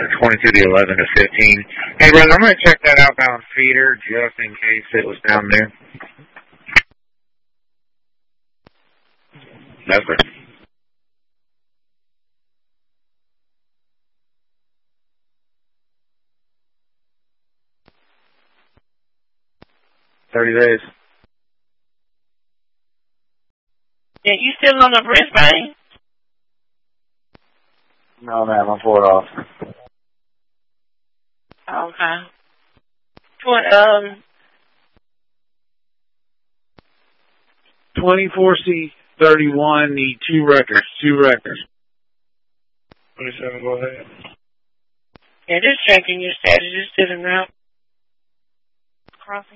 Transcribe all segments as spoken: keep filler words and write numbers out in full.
twenty-two to eleven to fifteen. Hey, brother, I'm going to check that outbound feeder just in case it was down there. That's it. Thirty days. Yeah, you still on the Brisbane? No, ma'am, I'm pulled off. Okay. Tw- um, twenty-four C thirty-one, need two records, two records. twenty-seven, go ahead. yeah, just checking your status. You still en route? Crossing?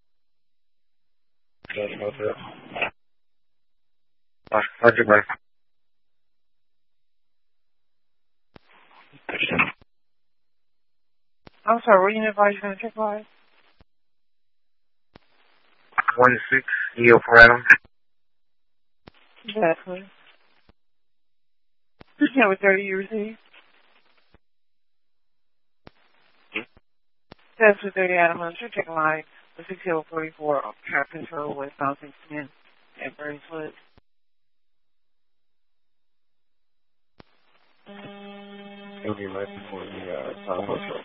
That's about it. Roger, bro. I'm sorry, what do you advise you going to check live? one six, yield for Adam. Exactly. Yeah, with thirty you received? That's with thirty Adam. I'm sure check live. The six zero forty-four trap control with bouncing ten at Burnswood. It'll be right before the uh, South Coast Road.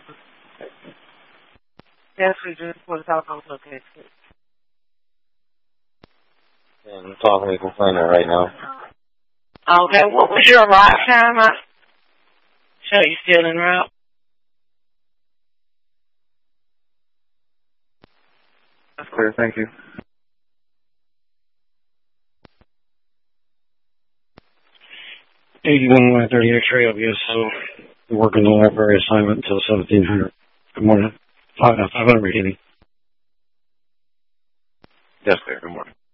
That's what just for the South Coast location. And I'm talking to the complainer right now. Okay, what was your arrive time? I show you still en route. That's clear, thank you. eighty-one Y thirty X-ray of you, so working the library assignment until seventeen hundred. Good morning. five hundred hitting. Yes, sir, good morning.